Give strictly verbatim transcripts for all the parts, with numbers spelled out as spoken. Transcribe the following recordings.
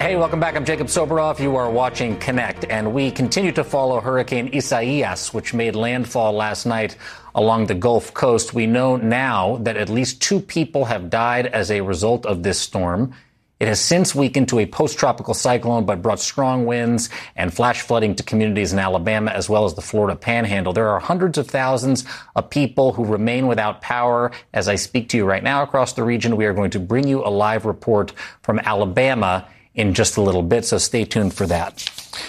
Hey, welcome back. I'm Jacob Soboroff. You are watching Connect, and we continue to follow Hurricane Isaias, which made landfall last night along the Gulf Coast. We know now that at least two people have died as a result of this storm. It has since weakened to a post-tropical cyclone, but brought strong winds and flash flooding to communities in Alabama as well as the Florida Panhandle. There are hundreds of thousands of people who remain without power. As I speak to you right now across the region, we are going to bring you a live report from Alabama in just a little bit, so stay tuned for that.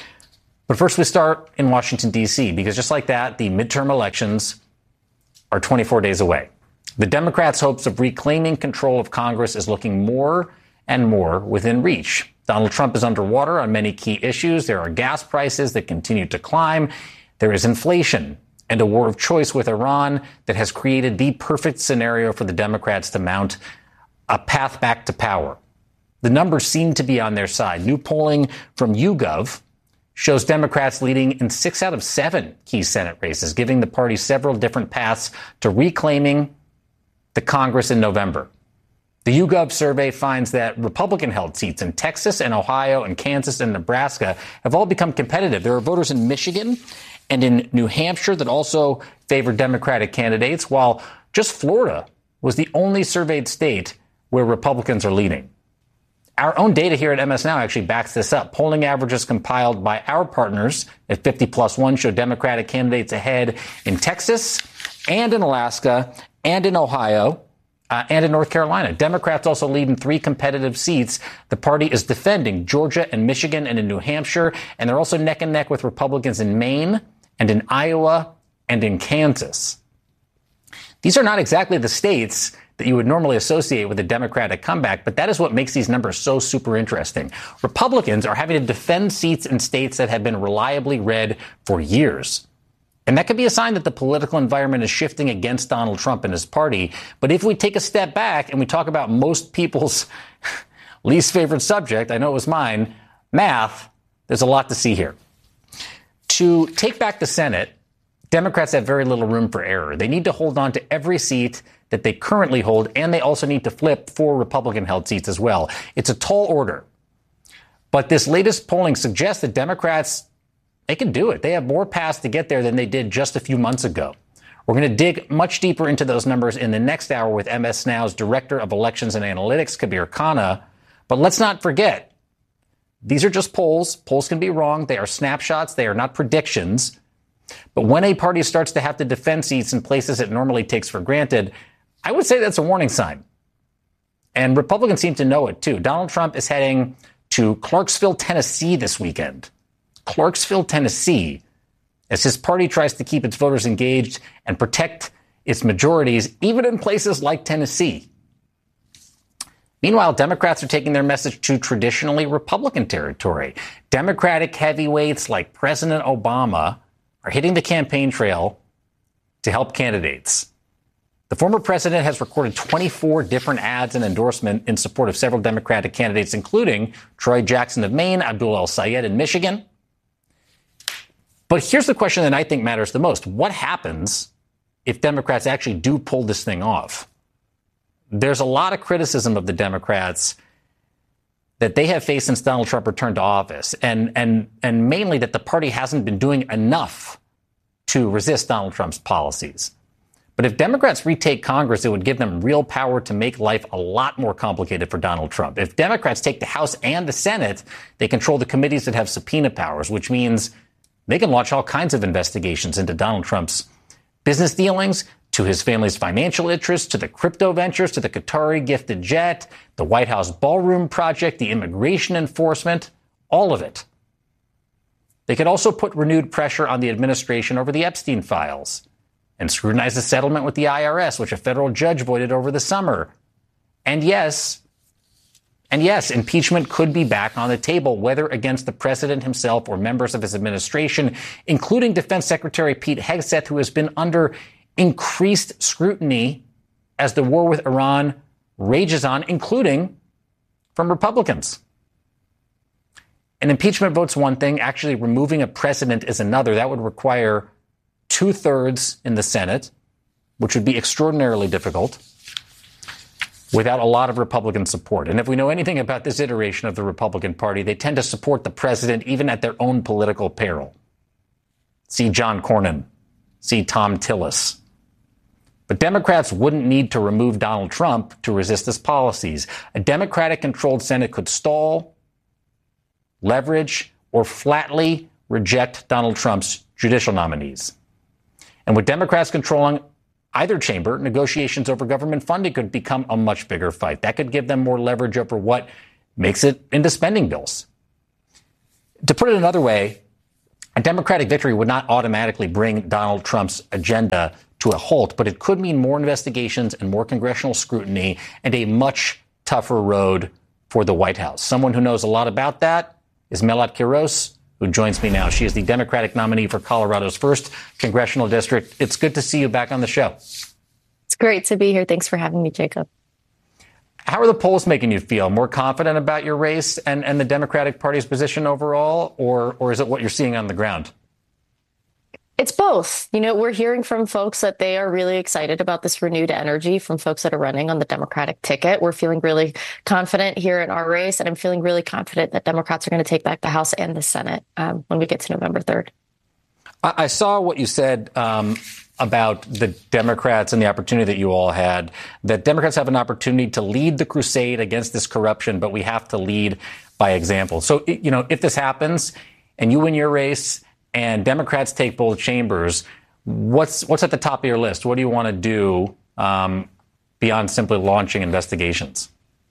But first, we start in Washington, D C, because just like that, the midterm elections are twenty-four days away. The Democrats' hopes of reclaiming control of Congress is looking more and more within reach. Donald Trump is underwater on many key issues. There are gas prices that continue to climb. There is inflation and a war of choice with Iran that has created the perfect scenario for the Democrats to mount a path back to power. The numbers seem to be on their side. New polling from YouGov shows Democrats leading in six out of seven key Senate races, giving the party several different paths to reclaiming the Congress in November. The YouGov survey finds that Republican-held seats in Texas and Ohio and Kansas and Nebraska have all become competitive. There are voters in Michigan and in New Hampshire that also favor Democratic candidates, while just Florida was the only surveyed state where Republicans are leading. Our own data here at M S Now actually backs this up. Polling averages compiled by our partners at fifty plus one show Democratic candidates ahead in Texas and in Alaska and in Ohio. Uh, and in North Carolina. Democrats also lead in three competitive seats. The party is defending Georgia and Michigan and in New Hampshire, and they're also neck and neck with Republicans in Maine and in Iowa and in Kansas. These are not exactly the states that you would normally associate with a Democratic comeback, but that is what makes these numbers so super interesting. Republicans are having to defend seats in states that have been reliably red for years. And that could be a sign that the political environment is shifting against Donald Trump and his party. But if we take a step back and we talk about most people's least favorite subject, I know it was mine, math, there's a lot to see here. To take back the Senate, Democrats have very little room for error. They need to hold on to every seat that they currently hold, and they also need to flip four Republican-held seats as well. It's a tall order. But this latest polling suggests that Democrats, they can do it. They have more paths to get there than they did just a few months ago. We're going to dig much deeper into those numbers in the next hour with M S Now's Director of Elections and Analytics, Kabir Khanna. But let's not forget, these are just polls. Polls can be wrong. They are snapshots. They are not predictions. But when a party starts to have to defend seats in places it normally takes for granted, I would say that's a warning sign. And Republicans seem to know it, too. Donald Trump is heading to Clarksville, Tennessee this weekend. Clarksville, Tennessee, as his party tries to keep its voters engaged and protect its majorities, even in places like Tennessee. Meanwhile, Democrats are taking their message to traditionally Republican territory. Democratic heavyweights like President Obama are hitting the campaign trail to help candidates. The former president has recorded twenty-four different ads and endorsement in support of several Democratic candidates, including Troy Jackson of Maine, Abdul El-Sayed in Michigan. But here's the question that I think matters the most. What happens if Democrats actually do pull this thing off? There's a lot of criticism of the Democrats that they have faced since Donald Trump returned to office, and, and, and mainly that the party hasn't been doing enough to resist Donald Trump's policies. But if Democrats retake Congress, it would give them real power to make life a lot more complicated for Donald Trump. If Democrats take the House and the Senate, they control the committees that have subpoena powers, which means they can launch all kinds of investigations into Donald Trump's business dealings, to his family's financial interests, to the crypto ventures, to the Qatari gifted jet, the White House ballroom project, the immigration enforcement, all of it. They could also put renewed pressure on the administration over the Epstein files and scrutinize the settlement with the I R S, which a federal judge voided over the summer. And yes, And yes, impeachment could be back on the table, whether against the president himself or members of his administration, including Defense Secretary Pete Hegseth, who has been under increased scrutiny as the war with Iran rages on, including from Republicans. An impeachment vote's one thing. Actually removing a president is another. That would require two-thirds in the Senate, which would be extraordinarily difficult. without a lot of Republican support. And if we know anything about this iteration of the Republican Party, they tend to support the president even at their own political peril. See John Cornyn. See Tom Tillis. But Democrats wouldn't need to remove Donald Trump to resist his policies. A Democratic-controlled Senate could stall, leverage, or flatly reject Donald Trump's judicial nominees. And with Democrats controlling either chamber, negotiations over government funding could become a much bigger fight. That could give them more leverage over what makes it into spending bills. To put it another way, a Democratic victory would not automatically bring Donald Trump's agenda to a halt, but it could mean more investigations and more congressional scrutiny and a much tougher road for the White House. Someone who knows a lot about that is Melat Quiros, who joins me now. She is the Democratic nominee for Colorado's first congressional district. It's good to see you back on the show. It's great to be here. Thanks for having me, Jacob. How are the polls making you feel? More confident about your race and, and the Democratic Party's position overall, or, or is it what you're seeing on the ground? It's both. You know, we're hearing from folks that they are really excited about this renewed energy from folks that are running on the Democratic ticket. We're feeling really confident here in our race, and I'm feeling really confident that Democrats are going to take back the House and the Senate um, when we get to November third. I saw what you said um, about the Democrats and the opportunity that you all had, that Democrats have an opportunity to lead the crusade against this corruption, but we have to lead by example. So, you know, if this happens and you win your race and Democrats take both chambers, what's what's at the top of your list? What do you want to do um, beyond simply launching investigations?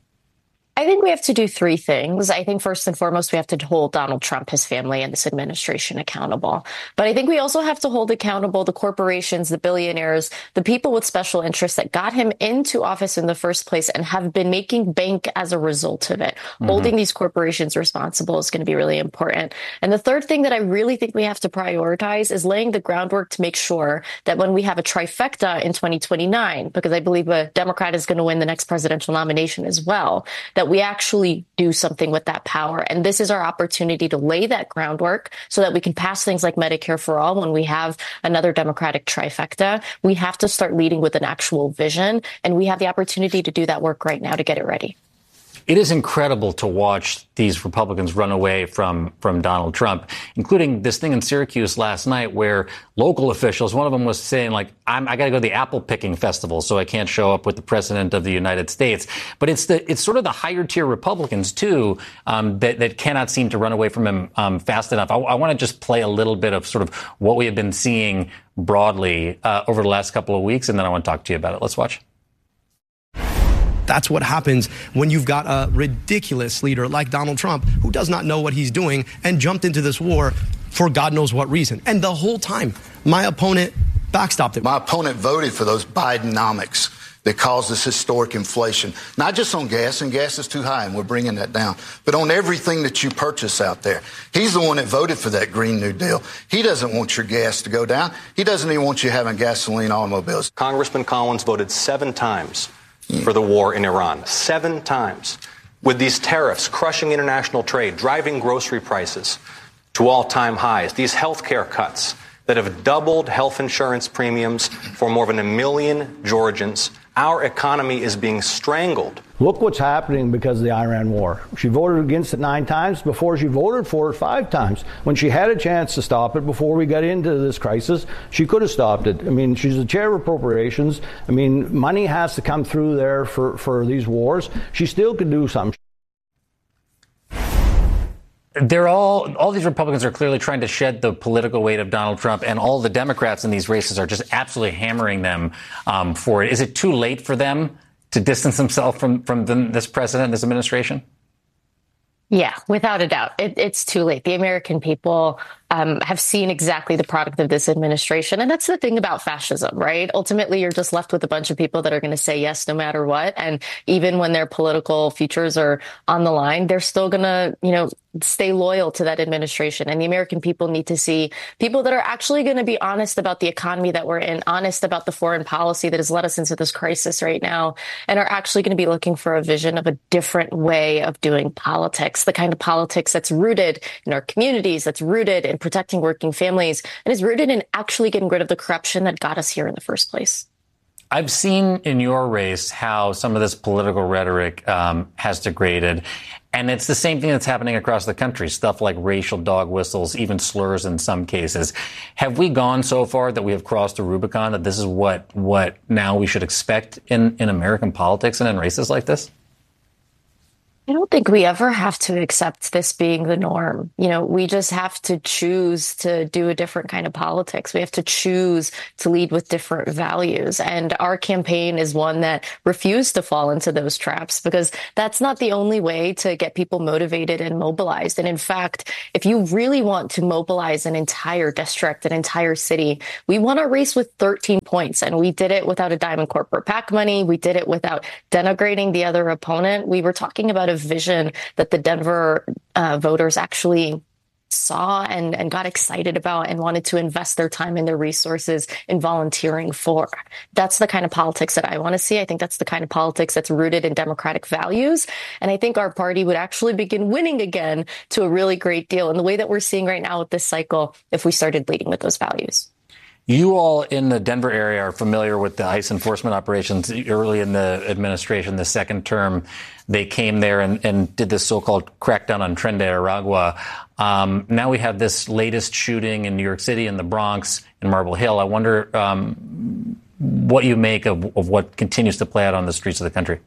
I think we have to do three things. I think first and foremost, we have to hold Donald Trump, his family, and this administration accountable. But I think we also have to hold accountable the corporations, the billionaires, the people with special interests that got him into office in the first place and have been making bank as a result of it. Mm-hmm. Holding these corporations responsible is going to be really important. And the third thing that I really think we have to prioritize is laying the groundwork to make sure that when we have a trifecta in twenty twenty-nine, because I believe a Democrat is going to win the next presidential nomination as well, that we actually do something with that power. And this is our opportunity to lay that groundwork so that we can pass things like Medicare for All when we have another Democratic trifecta. We have to start leading with an actual vision, and we have the opportunity to do that work right now to get it ready. It is incredible to watch these Republicans run away from, from Donald Trump, including this thing in Syracuse last night where local officials, one of them was saying, like, I'm, I got to go to the apple picking festival, so I can't show up with the president of the United States. But it's the it's sort of the higher tier Republicans, too, um, that, that cannot seem to run away from him um, fast enough. I, I want to just play a little bit of sort of what we have been seeing broadly uh, over the last couple of weeks, and then I want to talk to you about it. Let's watch. That's what happens when you've got a ridiculous leader like Donald Trump who does not know what he's doing and jumped into this war for God knows what reason. And the whole time, my opponent backstopped it. My opponent voted for those Bidenomics that caused this historic inflation, not just on gas, and gas is too high, and we're bringing that down, but on everything that you purchase out there. He's the one that voted for that Green New Deal. He doesn't want your gas to go down. He doesn't even want you having gasoline automobiles. Congressman Collins voted seven times for the war in Iran, seven times. With these tariffs crushing international trade, driving grocery prices to all-time highs, these health care cuts that have doubled health insurance premiums for more than a million Georgians, our economy is being strangled. Look what's happening because of the Iran war. She voted against it nine times before she voted for it five times. When she had a chance to stop it before we got into this crisis, she could have stopped it. I mean, she's the chair of appropriations. I mean, money has to come through there for, for these wars. She still could do something. They're all, all these Republicans are clearly trying to shed the political weight of Donald Trump, and all the Democrats in these races are just absolutely hammering them um, for it. Is it too late for them to distance themselves from, from the, this president, this administration? Yeah, without a doubt. It, it's too late. The American people um, have seen exactly the product of this administration. And that's the thing about fascism, right? Ultimately, you're just left with a bunch of people that are going to say yes no matter what. And even when their political futures are on the line, they're still going to, you know, stay loyal to that administration. And the American people need to see people that are actually going to be honest about the economy that we're in, honest about the foreign policy that has led us into this crisis right now, and are actually going to be looking for a vision of a different way of doing politics, the kind of politics that's rooted in our communities, that's rooted in protecting working families, and is rooted in actually getting rid of the corruption that got us here in the first place. I've seen in your race how some of this political rhetoric um, has degraded. And it's the same thing that's happening across the country, stuff like racial dog whistles, even slurs in some cases. Have we gone so far that we have crossed the Rubicon, that this is what what now we should expect in, in American politics and in races like this? I don't think we ever have to accept this being the norm. You know, we just have to choose to do a different kind of politics. We have to choose to lead with different values. And our campaign is one that refused to fall into those traps, because that's not the only way to get people motivated and mobilized. And in fact, if you really want to mobilize an entire district, an entire city, we won a race with thirteen points. And we did it without a dime in corporate PAC money. We did it without denigrating the other opponent. We were talking about a vision that the Denver uh, voters actually saw and, and got excited about and wanted to invest their time and their resources in volunteering for. That's the kind of politics that I want to see. I think that's the kind of politics that's rooted in democratic values. And I think our party would actually begin winning again to a really great deal in the way that we're seeing right now with this cycle if we started leading with those values. You all in the Denver area are familiar with the ICE enforcement operations. Early in the administration, the second term, they came there and, and did this so-called crackdown on Tren de Aragua. Um, now we have this latest shooting in New York City, in the Bronx, in Marble Hill. I wonder um, what you make of, of what continues to play out on the streets of the country.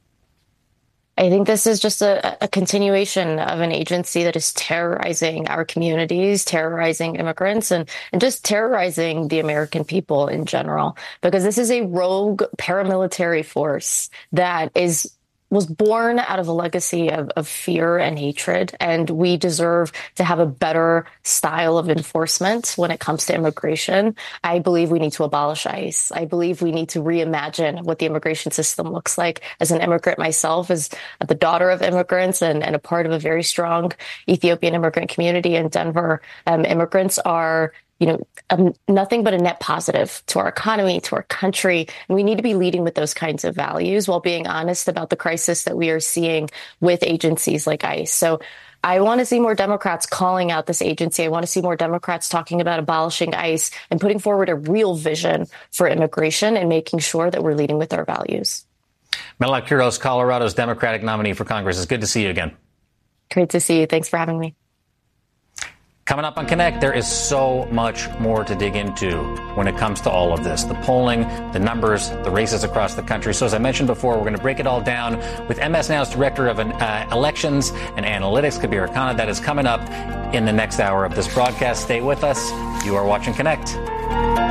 I think this is just a, a continuation of an agency that is terrorizing our communities, terrorizing immigrants, and, and just terrorizing the American people in general, because this is a rogue paramilitary force that is was born out of a legacy of, of fear and hatred. And we deserve to have a better style of enforcement when it comes to immigration. I believe we need to abolish ICE. I believe we need to reimagine what the immigration system looks like. As an immigrant myself, as the daughter of immigrants and, and a part of a very strong Ethiopian immigrant community in Denver, um, immigrants are you know, um, nothing but a net positive to our economy, to our country. And we need to be leading with those kinds of values while being honest about the crisis that we are seeing with agencies like ICE. So I want to see more Democrats calling out this agency. I want to see more Democrats talking about abolishing ICE and putting forward a real vision for immigration and making sure that we're leading with our values. Menelik Quiros, Colorado's Democratic nominee for Congress. It's good to see you again. Great to see you. Thanks for having me. Coming up on Connect, there is so much more to dig into when it comes to all of this. The polling, the numbers, the races across the country. So as I mentioned before, we're going to break it all down with M S Now's Director of uh, Elections and Analytics, Kabir Khanna. That is coming up in the next hour of this broadcast. Stay with us. You are watching Connect.